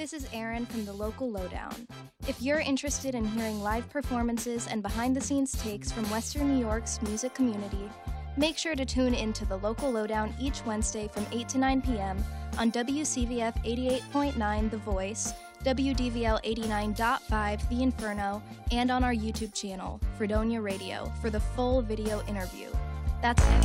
This is Erin from the Local Lowdown. If you're interested in hearing live performances and behind-the-scenes takes from Western New York's music community, make sure to tune into the Local Lowdown each Wednesday from 8 to 9 p.m. on WCVF 88.9 The Voice, WDVL 89.5 The Inferno, and on our YouTube channel, Fredonia Radio, for the full video interview. That's it.